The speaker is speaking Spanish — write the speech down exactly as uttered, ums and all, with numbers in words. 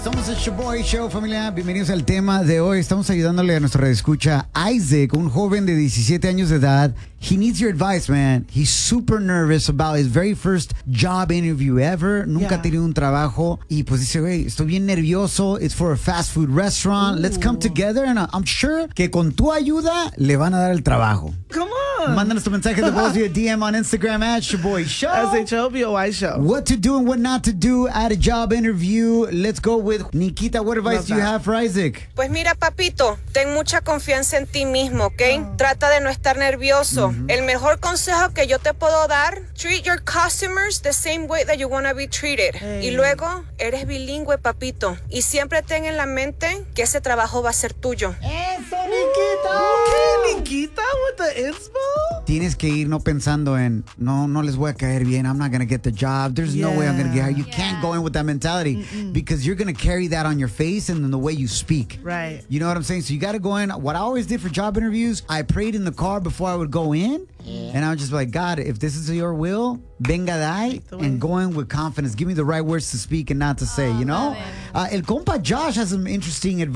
Somos el Shoboy Show, familia. Bienvenidos al tema de hoy. Estamos ayudándole a nuestro redescucha Isaac, un joven de diecisiete años de edad. He needs your advice, man. He's super nervous about his very first job interview ever. Nunca Yeah. ha tenido un trabajo. Y pues dice, güey, estoy bien nervioso. It's for a fast food restaurant. Let's come together and I'm sure que con tu ayuda le van a dar el trabajo. Come on. Mándanos tu mensaje de voz via D M on Instagram at Shoboy Show. S H O B O Y Show. What to do and what not to do at a job interview. Let's go with Nikita. What advice Love do you that. have for Isaac? Pues mira, papito, ten mucha confianza en ti mismo, ¿ok? Trata de no estar nervioso. El mejor consejo que yo te puedo dar, treat your customers the same way that you want to be treated. Hey. Y luego, eres bilingüe, papito. Y siempre ten en la mente que ese trabajo va a ser tuyo. ¡Eso, Nikita! Okay, Nikita with the inspo. Tienes que ir no pensando en, no, no les voy a caer bien. I'm not going to get the job. There's no way I'm going to get hired. You can't go in with that mentality because you're going to carry that on your face and in the way you speak. Right. You know what I'm saying? So you got to go in. What I always did for job interviews, I prayed in the car before I would go in. And I was just like, God, if this is your will, venga de ahí, and go in with confidence. Give me the right words to speak and not to say, you know? Uh, el compa Josh has some interesting advice.